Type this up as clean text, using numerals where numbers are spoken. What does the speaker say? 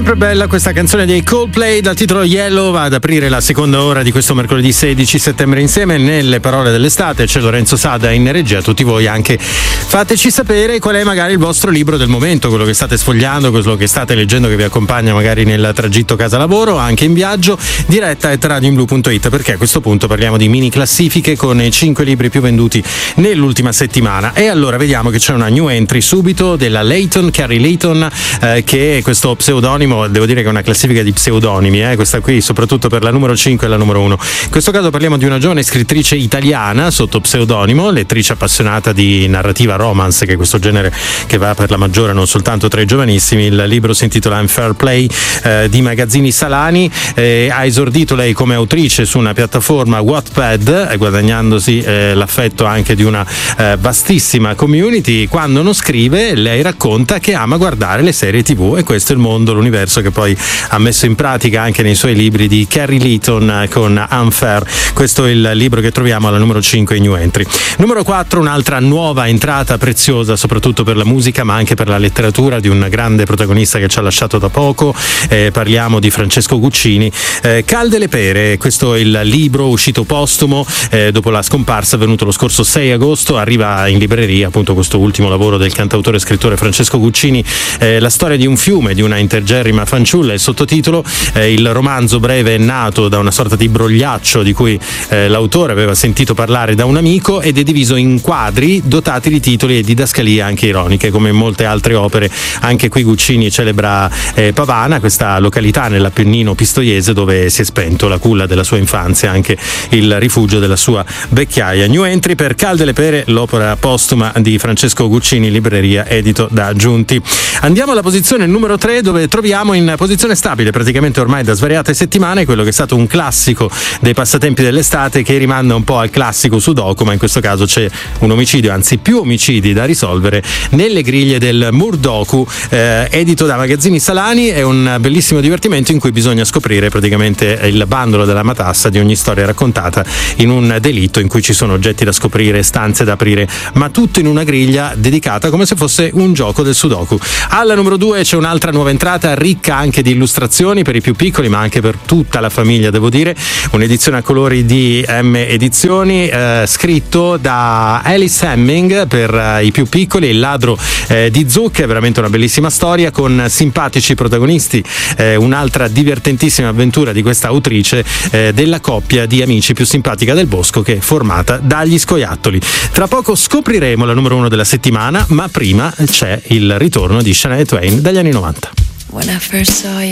Sempre bella questa canzone dei Coldplay dal titolo Yellow, va ad aprire la seconda ora di questo mercoledì 16 settembre insieme. Nelle parole dell'estate c'è Lorenzo Sada in regia. Tutti voi anche fateci sapere qual è magari il vostro libro del momento, quello che state sfogliando, quello che state leggendo che vi accompagna magari nel tragitto casa-lavoro, anche in viaggio. diretta@radioinblu.it, perché a questo punto parliamo di mini classifiche con i 5 libri più venduti nell'ultima settimana. E allora vediamo che c'è una new entry subito della Layton, Carrie Layton, che è questo pseudonimo. Devo dire che è una classifica di pseudonimi, questa qui, soprattutto per la numero 5 e la numero 1. In questo caso parliamo di una giovane scrittrice italiana sotto pseudonimo, lettrice appassionata di narrativa romance, che è questo genere che va per la maggiore, non soltanto tra i giovanissimi. Il libro si intitola Unfair Play, di Magazzini Salani. Ha esordito lei come autrice su una piattaforma Wattpad, guadagnandosi l'affetto anche di una vastissima community. Quando non scrive, lei racconta che ama guardare le serie TV, e questo è il mondo, l'universo che poi ha messo in pratica anche nei suoi libri di Carrie Layton con Unfair. Questo è il libro che troviamo alla numero 5 in new entry. Numero 4, un'altra nuova entrata preziosa soprattutto per la musica ma anche per la letteratura, di un grande protagonista che ci ha lasciato da poco. Parliamo di Francesco Guccini. Calde le pere, questo è il libro uscito postumo dopo la scomparsa avvenuto lo scorso 6 agosto. Arriva in libreria appunto questo ultimo lavoro del cantautore e scrittore Francesco Guccini, la storia di un fiume, di una intergerrima fanciulla. Il sottotitolo, il romanzo breve è nato da una sorta di brogliaccio di cui l'autore aveva sentito parlare da un amico, ed è diviso in quadri dotati di titoli e didascalie anche ironiche, come in molte altre opere. Anche qui Guccini celebra Pavana, questa località nell'Appennino pistoiese dove si è spento la culla della sua infanzia, anche il rifugio della sua vecchiaia. New entry per Calde le pere, l'opera postuma di Francesco Guccini, libreria, edito da Giunti. Andiamo alla posizione numero 3, dove troviamo in posizione stabile praticamente ormai da svariate settimane quello che è stato un classico dei passatempi dell'estate, che rimanda un po' al classico Sudoku, ma in questo caso c'è un omicidio, anzi più omicidi da risolvere nelle griglie del Murdoku, edito da Magazzini Salani. È un bellissimo divertimento in cui bisogna scoprire praticamente il bandolo della matassa di ogni storia raccontata in un delitto in cui ci sono oggetti da scoprire, stanze da aprire, ma tutto in una griglia dedicata come se fosse un gioco del Sudoku. Alla numero 2 c'è un'altra nuova entrata ricca anche di illustrazioni per i più piccoli ma anche per tutta la famiglia, devo dire. Un'edizione a colori di M Edizioni, scritto da Alice Hemming per i più piccoli, Il ladro di zucche. È veramente una bellissima storia con simpatici protagonisti, un'altra divertentissima avventura di questa autrice, della coppia di amici più simpatica del bosco, che è formata dagli scoiattoli. Tra poco scopriremo la numero 1 della settimana, ma prima c'è il ritorno di Shania Twain dagli anni 90.